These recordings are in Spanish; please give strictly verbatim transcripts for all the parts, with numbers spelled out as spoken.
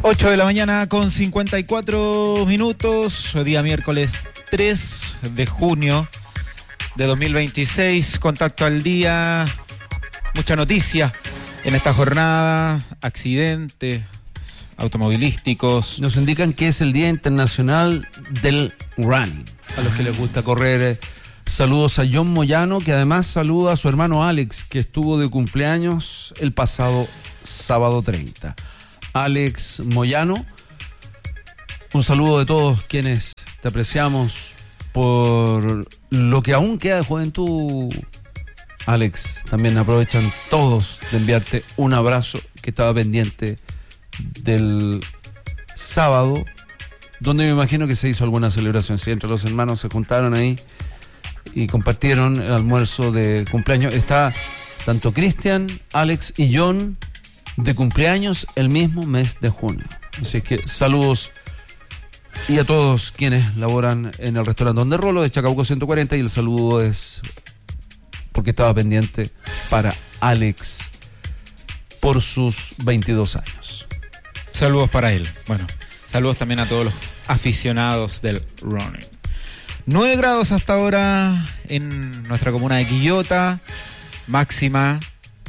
ocho de la mañana con cincuenta y cuatro minutos, día miércoles tres de junio de dos mil veintiséis. Contacto al día, mucha noticia en esta jornada, accidentes automovilísticos. Nos indican que es el Día Internacional del Running. A los que les gusta correr, saludos a John Moyano, que además saluda a su hermano Alex, que estuvo de cumpleaños el pasado sábado treinta. Alex Moyano, un saludo de todos quienes te apreciamos por lo que aún queda de juventud. Alex, también aprovechan todos de enviarte un abrazo, que estaba pendiente del sábado, donde me imagino que se hizo alguna celebración. Sí, entre los hermanos se juntaron ahí y compartieron el almuerzo de cumpleaños. Está tanto Cristian, Alex y John de cumpleaños el mismo mes de junio. Así que saludos y a todos quienes laboran en el restaurante Donde Rolo de Chacabuco ciento cuarenta, y el saludo es porque estaba pendiente para Alex por sus veintidós años. Saludos para él. Bueno, saludos también a todos los aficionados del running. nueve grados hasta ahora en nuestra comuna de Quillota, máxima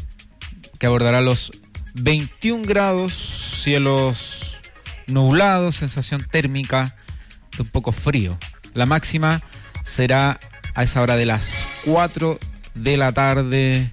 que abordará los veintiún grados, cielos nublados, sensación térmica de un poco frío. La máxima será a esa hora de las cuatro de la tarde.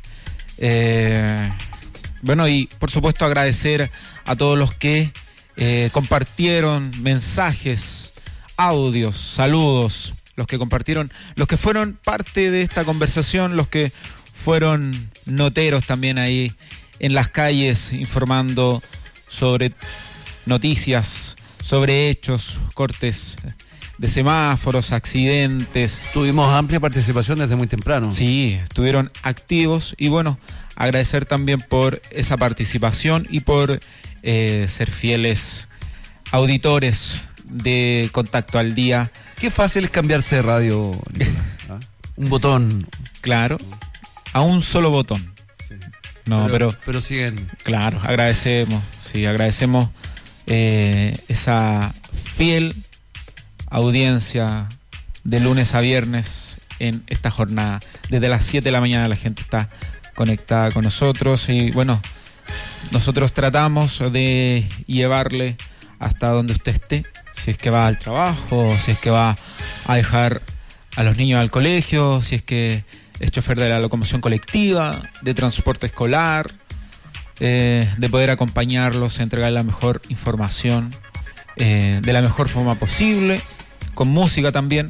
Eh, bueno, y por supuesto agradecer a todos los que eh, compartieron mensajes, audios, saludos, los que compartieron, los que fueron parte de esta conversación, los que fueron noteros también ahí en las calles informando sobre noticias, sobre hechos, cortes de semáforos, accidentes. Tuvimos amplia participación desde muy temprano. Sí, estuvieron activos y bueno, agradecer también por esa participación y por eh, ser fieles auditores de Contacto al Día. Qué fácil es cambiarse de radio, ¿ah? Un botón. Claro, a un solo botón. Sí. No, pero, pero, pero siguen. Claro, agradecemos, sí, agradecemos eh, esa fiel audiencia de lunes a viernes en esta jornada. Desde las siete de la mañana la gente está conectada con nosotros y bueno, nosotros tratamos de llevarle hasta donde usted esté, si es que va al trabajo, si es que va a dejar a los niños al colegio, si es que es chofer de la locomoción colectiva, de transporte escolar, eh, de poder acompañarlos, entregar la mejor información eh, de la mejor forma posible, con música también.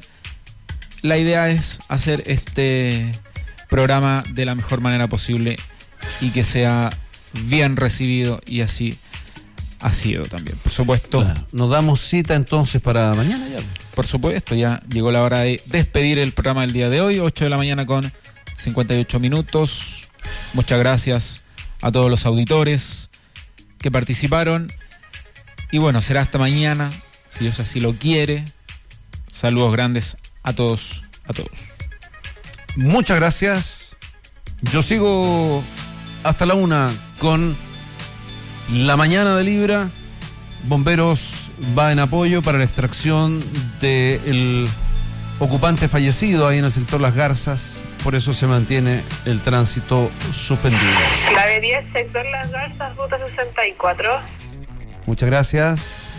La idea es hacer este programa de la mejor manera posible y que sea bien recibido, y así ha sido también, por supuesto. Claro. Nos damos cita entonces para mañana ya. Por supuesto, ya llegó la hora de despedir el programa del día de hoy, ocho de la mañana con cincuenta y ocho minutos. Muchas gracias a todos los auditores que participaron. Y bueno, será hasta mañana, si Dios así lo quiere. Saludos grandes a todos, a todos. Muchas gracias. Yo sigo hasta la una con La Mañana de Libra. Bomberos va en apoyo para la extracción del ocupante fallecido ahí en el sector Las Garzas. Por eso se mantiene el tránsito suspendido. Clave diez, sector Las Garzas, ruta sesenta y cuatro. Muchas gracias.